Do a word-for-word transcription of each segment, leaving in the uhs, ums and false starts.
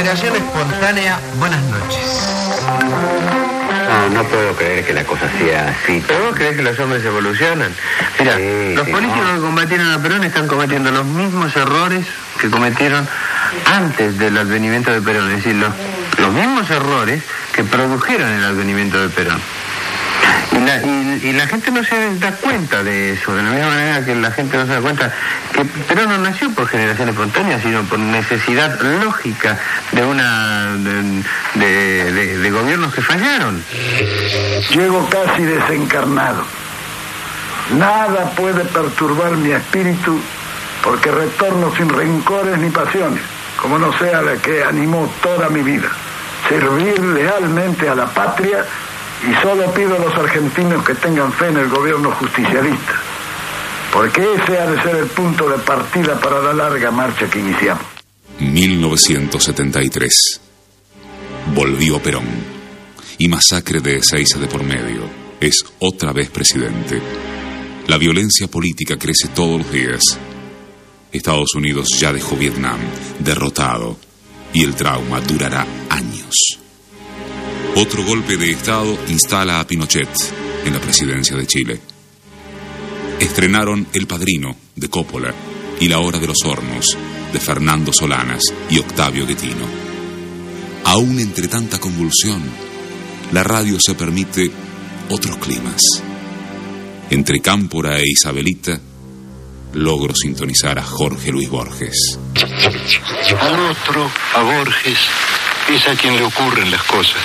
Generación Espontánea, buenas noches. No, no puedo creer que la cosa sea así. ¿Pero vos crees que los hombres evolucionan? Mira, sí, los sí, políticos no. que combatieron a Perón están cometiendo los mismos errores que cometieron antes del advenimiento de Perón. Es decir, los, los mismos errores que produjeron el advenimiento de Perón. Y la, y, y la gente no se da cuenta de eso, de la misma manera que la gente no se da cuenta que Perón no nació por generación espontánea, sino por necesidad lógica de una de, de, de, de gobiernos que fallaron. Llego casi desencarnado. Nada puede perturbar mi espíritu porque retorno sin rencores ni pasiones, como no sea la que animó toda mi vida, servir lealmente a la patria. Y solo pido a los argentinos que tengan fe en el gobierno justicialista, porque ese ha de ser el punto de partida para la larga marcha que iniciamos. mil novecientos setenta y tres. Volvió Perón. Y masacre de Ezeiza de por medio. Es otra vez presidente. La violencia política crece todos los días. Estados Unidos ya dejó Vietnam, derrotado. Y el trauma durará años. Otro golpe de Estado instala a Pinochet en la presidencia de Chile. Estrenaron El Padrino, de Coppola, y La Hora de los Hornos, de Fernando Solanas y Octavio Guettino. Aún entre tanta convulsión, la radio se permite otros climas. Entre Cámpora e Isabelita, logro sintonizar a Jorge Luis Borges. Al otro, a Borges, es a quien le ocurren las cosas.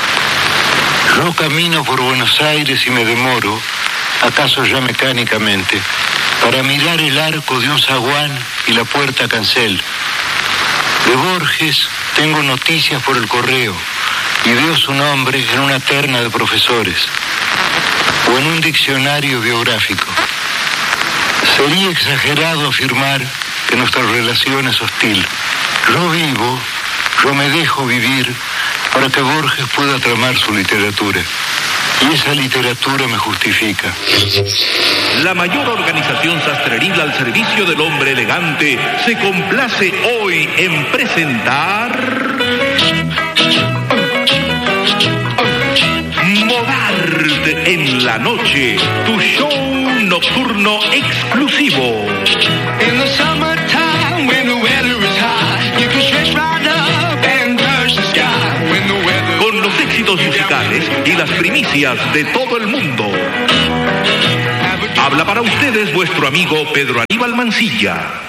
Yo camino por Buenos Aires y me demoro, acaso ya mecánicamente, para mirar el arco de un zaguán y la puerta cancel. De Borges tengo noticias por el correo y veo su nombre en una terna de profesores o en un diccionario biográfico. Sería exagerado afirmar que nuestra relación es hostil. Yo vivo, yo me dejo vivir para que Borges pueda tramar su literatura. Y esa literatura me justifica. La mayor organización sastreril al servicio del hombre elegante se complace hoy en presentar Modart en la noche, tu show nocturno exclusivo. In the summertime when the weather is hot, you can stretch right up and touch the sky. When the weather Con los éxitos musicales y las primicias de todo el mundo. Habla para ustedes vuestro amigo Pedro Aníbal Mancilla.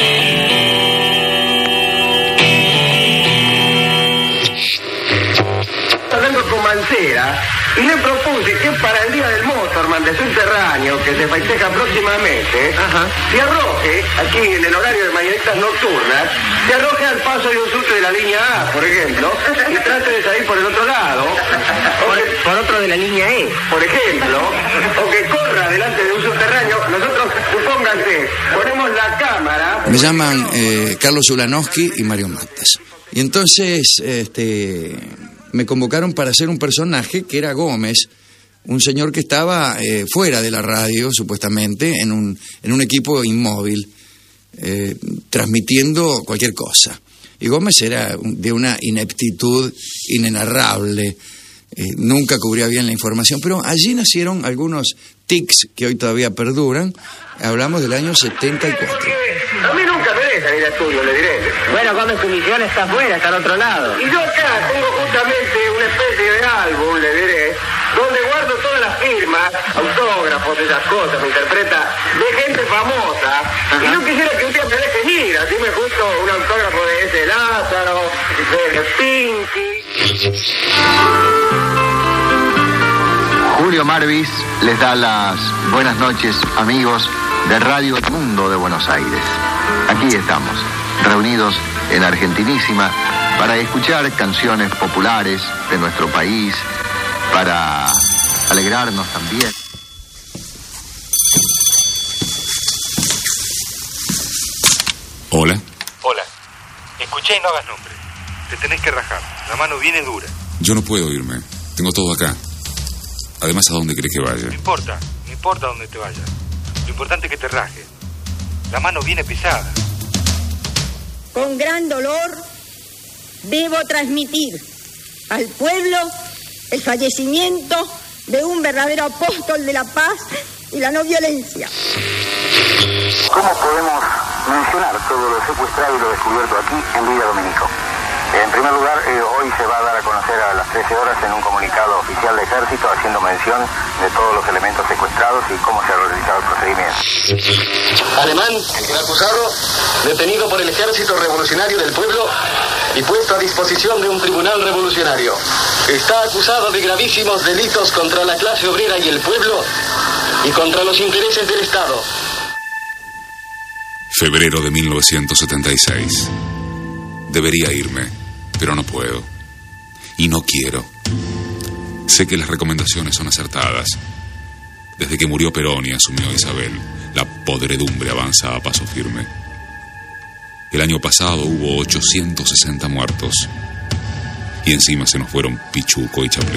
Hablando con Mancera y le propuse que para el día del Motorman de subterráneo que se festeja próximamente, Ajá. se arroje aquí en el horario de mañanitas nocturnas, se arroje al paso de un subte de la línea A, por ejemplo, y trate de salir por el otro lado, o que, por otro de la línea E, por ejemplo, o que corra delante de un subterráneo. Nosotros, supónganse, ponemos la cámara. Me llaman eh, Carlos Ulanowski y Mario Matas. Y entonces, este, me convocaron para hacer un personaje que era Gómez, un señor que estaba eh, fuera de la radio, supuestamente, en un, en un equipo inmóvil, eh, transmitiendo cualquier cosa. Y Gómez era de una ineptitud inenarrable, eh, nunca cubría bien la información, pero allí nacieron algunos tics que hoy todavía perduran. Hablamos del año setenta y cuatro. A mí nunca me dejan ir a estudio, le diré. Bueno, Gómez, tu misión está afuera, está al otro lado. Y yo acá tengo justamente una especie de álbum, le diré, donde guardo todas las firmas, autógrafos, esas cosas, me interpreta, de gente famosa. Ajá. Y no quisiera que un día me dejen ir, así me justo un autógrafo de ese Lázaro, de Pinky. Julio Marvis les da las buenas noches, amigos de Radio Mundo de Buenos Aires. Aquí estamos, reunidos en Argentinísima, para escuchar canciones populares de nuestro país, para alegrarnos también. Hola. Hola. Escuché y no hagas nombre. Te tenés que rajar. La mano viene dura. Yo no puedo irme. Tengo todo acá. Además, ¿a dónde querés que vaya? No importa. No importa dónde te vayas. Lo importante es que te rajes. La mano viene pesada. Con gran dolor debo transmitir al pueblo el fallecimiento de un verdadero apóstol de la paz y la no violencia. ¿Cómo podemos mencionar todo lo secuestrado y lo descubierto aquí en Villa Domínico? En primer lugar, eh, hoy se va a dar a conocer a las trece horas en un comunicado oficial de Ejército haciendo mención de todos los elementos secuestrados y cómo se ha realizado el procedimiento. Alemán, el acusado, detenido por el Ejército Revolucionario del Pueblo y puesto a disposición de un tribunal revolucionario. Está acusado de gravísimos delitos contra la clase obrera y el pueblo y contra los intereses del Estado. Febrero de mil novecientos setenta y seis. Debería irme, pero no puedo. Y no quiero. Sé que las recomendaciones son acertadas. Desde que murió Perón y asumió Isabel, la podredumbre avanza a paso firme. El año pasado hubo ochocientos sesenta muertos. Y encima se nos fueron Pichuco y Chaplin.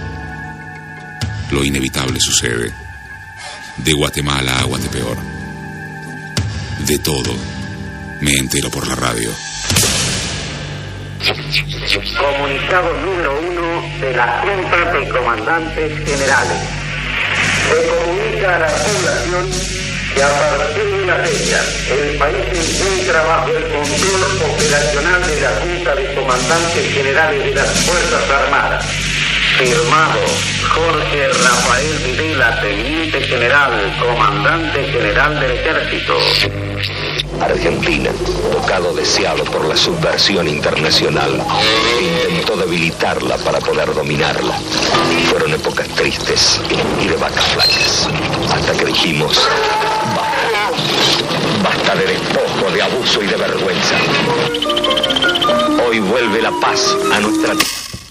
Lo inevitable sucede. De Guatemala a Guatepeor. De todo me entero por la radio. Comunicado número uno de la Junta de Comandantes Generales. Se comunica a la población que a partir de una fecha el país se encuentra bajo el control operacional de la Junta de Comandantes Generales de las Fuerzas Armadas. Firmado Jorge Rafael Videla, Teniente General, Comandante General del Ejército. Argentina, tocado deseado por la subversión internacional, intentó debilitarla para poder dominarla. Fueron épocas tristes y de vacas flacas, hasta que dijimos, basta, basta de despojo, de abuso y de vergüenza. Hoy vuelve la paz a nuestra tierra.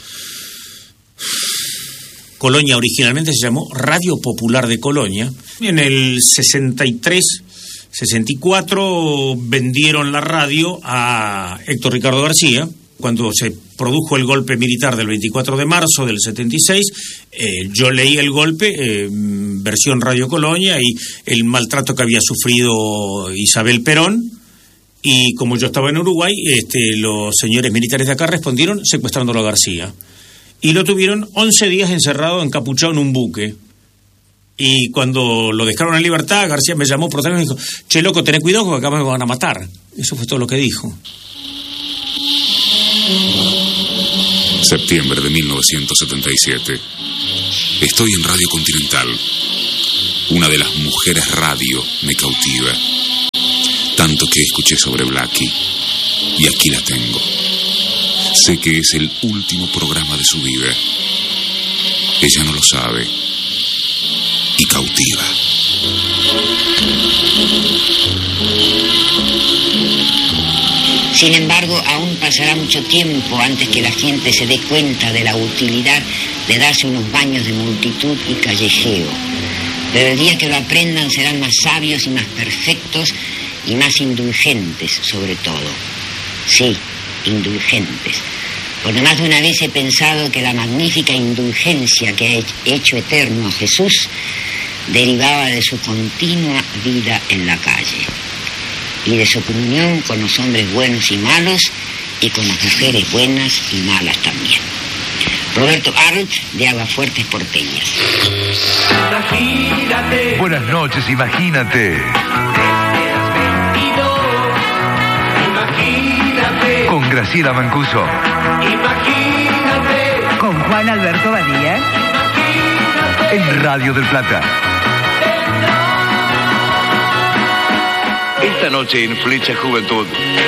Colonia originalmente se llamó Radio Popular de Colonia. En el sesenta y tres, sesenta y cuatro vendieron la radio a Héctor Ricardo García. Cuando se produjo el golpe militar del veinticuatro de marzo del setenta y seis, eh, yo leí el golpe, eh, versión Radio Colonia, y el maltrato que había sufrido Isabel Perón. Y como yo estaba en Uruguay, este, los señores militares de acá respondieron secuestrándolo a García. Y lo tuvieron once días encerrado, encapuchado en un buque. Y cuando lo dejaron en libertad, García me llamó por teléfono y dijo, che, loco, tené cuidado porque acá me van a matar. Eso fue todo lo que dijo. Septiembre de mil novecientos setenta y siete. Estoy en Radio Continental. Una de las mujeres radio me cautiva. Tanto que escuché sobre Blackie. Y aquí la tengo. Sé que es el último programa de su vida. Ella no lo sabe. Y cautiva. Sin embargo, aún pasará mucho tiempo antes que la gente se dé cuenta de la utilidad de darse unos baños de multitud y callejeo. Pero el día que lo aprendan serán más sabios y más perfectos y más indulgentes, sobre todo. Sí, indulgentes. Porque más de una vez he pensado que la magnífica indulgencia que ha hecho eterno a Jesús derivaba de su continua vida en la calle y de su comunión con los hombres buenos y malos y con las mujeres buenas y malas también. Roberto Arlt, de Aguafuertes Porteñas. Imagínate. Buenas noches, imagínate. Imagínate. Con Graciela Mancuso. Imagínate. Con Juan Alberto Badía. Imagínate. En Radio del Plata. Esta noche en Flecha Juventud.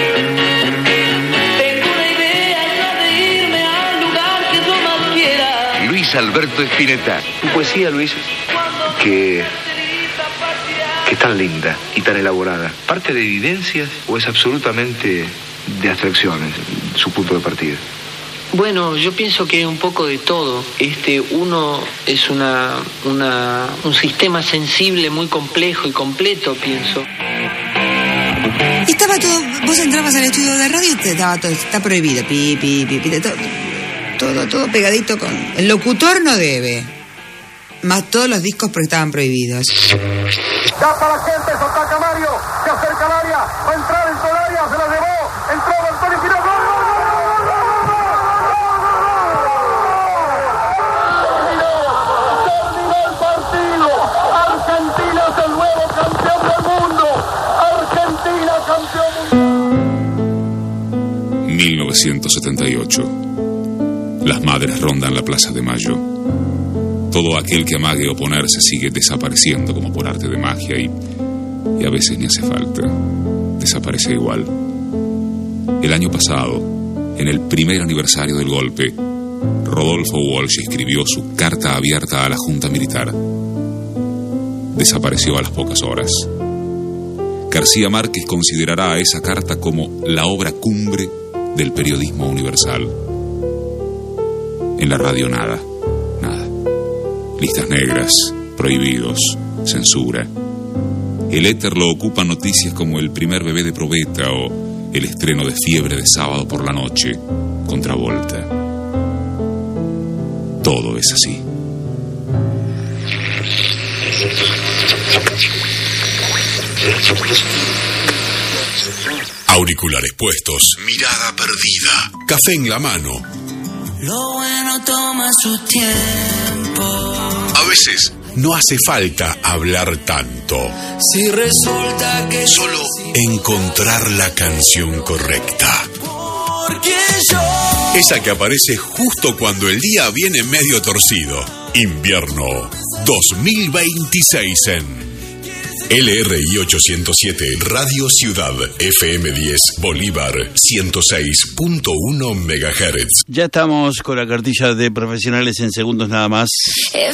Tengo una idea de irme al lugar que yo más quiera. Luis Alberto Spinetta. Tu poesía, Luis, que, que es tan linda y tan elaborada. ¿Parte de evidencias o es absolutamente de abstracciones su punto de partida? Bueno, yo pienso que un poco de todo. Este, uno es una, una, un sistema sensible muy complejo y completo, pienso. Y estaba todo, vos entrabas al estudio de radio y te estaba todo, está prohibido, pi, pi, pi, pi, todo, todo, todo pegadito con... El locutor no debe, más todos los discos porque estaban prohibidos. Tapa la gente, Sota Camario, se acerca al área, va a entrar en todo el área, se la llevó, entró Antonio Quiroga, ¡gol, gol, gol, gol, gol! mil novecientos setenta y ocho. Las madres rondan la Plaza de Mayo. Todo aquel que amague oponerse sigue desapareciendo como por arte de magia y, y a veces ni hace falta. Desaparece igual. El año pasado, en el primer aniversario del golpe, Rodolfo Walsh escribió su carta abierta a la Junta Militar. Desapareció a las pocas horas. García Márquez considerará a esa carta como la obra cumbre del periodismo universal. En la radio nada, nada. Listas negras, prohibidos, censura. El éter lo ocupan noticias como el primer bebé de probeta o el estreno de Fiebre de sábado por la noche con Travolta. Todo es así. Auriculares puestos, mirada perdida, café en la mano. Lo bueno toma su tiempo. A veces no hace falta hablar tanto. Si resulta que solo encontrar la canción correcta. Porque yo... Esa que aparece justo cuando el día viene medio torcido. Invierno dos mil veintiséis en L R I ochocientos siete, Radio Ciudad, F M diez, Bolívar, ciento seis punto uno megahertz. Ya estamos con la cartilla de profesionales en segundos nada más.